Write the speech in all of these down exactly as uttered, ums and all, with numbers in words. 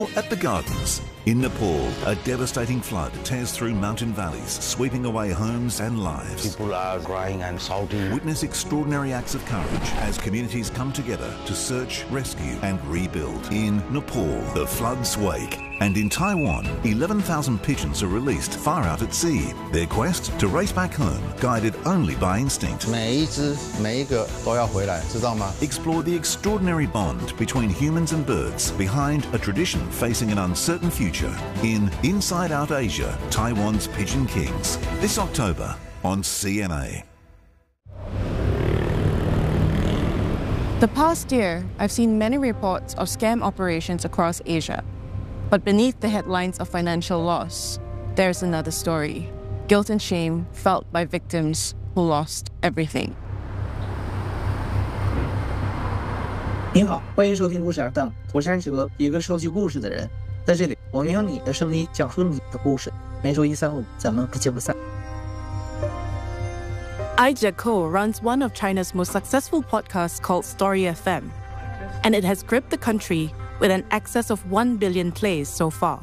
At the Gardens. In Nepal, a devastating flood tears through mountain valleys, sweeping away homes and lives. People are crying and shouting. Witness extraordinary acts of courage as communities come together to search, rescue and rebuild. In Nepal, the floods wake. And in Taiwan, eleven thousand pigeons are released far out at sea. Their quest to race back home, guided only by instinct. 每一只每一个都要回来，知道吗？ Explore the extraordinary bond between humans and birds behind a tradition facing an uncertain future in Inside Out Asia, Taiwan's Pigeon Kings. This October on C N A. The past year, I've seen many reports of scam operations across Asia. But beneath the headlines of financial loss, there's another story. Guilt and shame felt by victims who lost everything. 您好，欢迎收听故事 F M， 我是安哲，一个收集故事的人。在这里，我们用你的声音讲述你的故事。每周一、三、五，咱们不见不散。 Aija Ko runs one of China's most successful podcasts called Story F M, and it has gripped the country with an excess of one billion plays so far.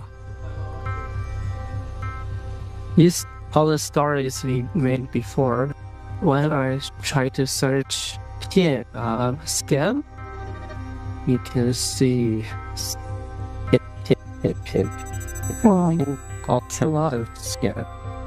These all the stories we made before. When I try to search Pian uh, scam, you can see Pian Pian Pian Pian. A lot of scam.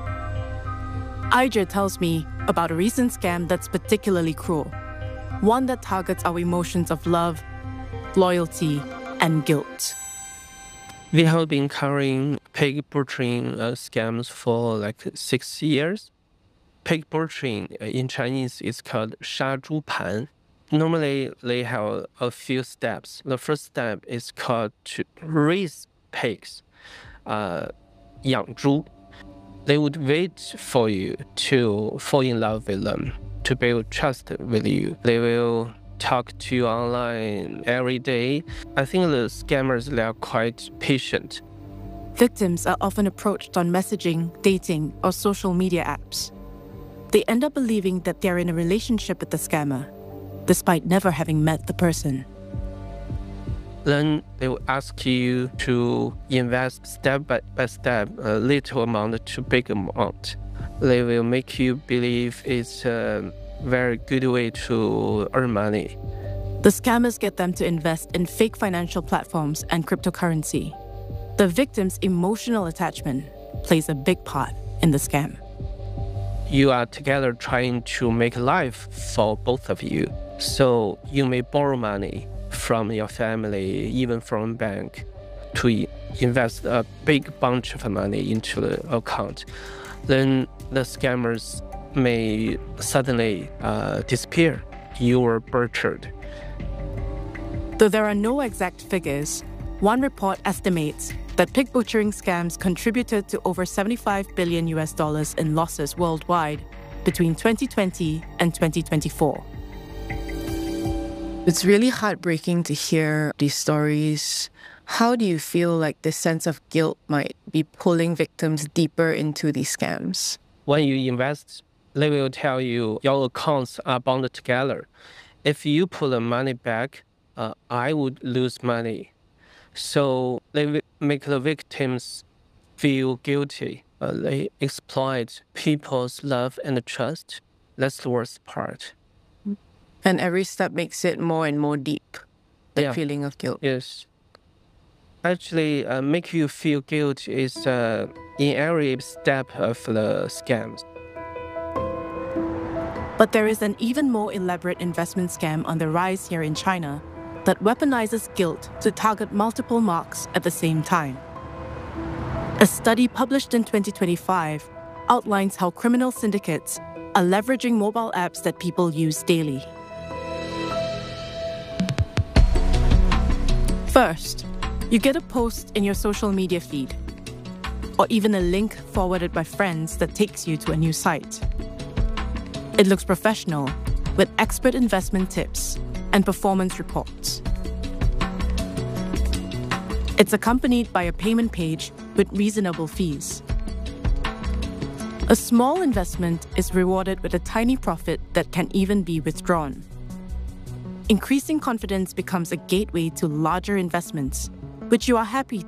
Aija tells me about a recent scam that's particularly cruel, one that targets our emotions of love, loyalty, and guilt. We have been covering pig butchering uh, scams for like six years. Pig butchering uh, in Chinese is called 杀猪盘. Normally, they have a few steps. The first step is called to raise pigs, uh, 养猪. They would wait for you to fall in love with them, to build trust with you. They will talk to you online every day. I think the scammers, they are quite patient. Victims are often approached on messaging, dating, or social media apps. They end up believing that they're in a relationship with the scammer, despite never having met the person. Then they will ask you to invest step by, by step a little amount to big amount. They will make you believe it's a very good way to earn money. The scammers get them to invest in fake financial platforms and cryptocurrency. The victim's emotional attachment plays a big part in the scam. You are together trying to make life for both of you. So you may borrow money from your family, even from a bank, to invest a big bunch of money into the account. Then the scammers may suddenly uh, disappear. You were butchered. Though there are no exact figures, one report estimates that pig butchering scams contributed to over seventy-five billion U S dollars in losses worldwide between twenty twenty and twenty twenty-four. It's really heartbreaking to hear these stories. How do you feel like this sense of guilt might be pulling victims deeper into these scams? When you invest, they will tell you your accounts are bound together. If you put the money back, uh, I would lose money. So they make the victims feel guilty. Uh, they exploit people's love and trust. That's the worst part. And every step makes it more and more deep, the yeah. feeling of guilt. Yes. Actually, uh, make you feel guilt is uh, in every step of the scams. But there is an even more elaborate investment scam on the rise here in China that weaponizes guilt to target multiple marks at the same time. A study published in twenty twenty-five outlines how criminal syndicates are leveraging mobile apps that people use daily. First, you get a post in your social media feed, or even a link forwarded by friends that takes you to a new site. It looks professional, with expert investment tips and performance reports. It's accompanied by a payment page with reasonable fees. A small investment is rewarded with a tiny profit that can even be withdrawn. Increasing confidence becomes a gateway to larger investments, which you are happy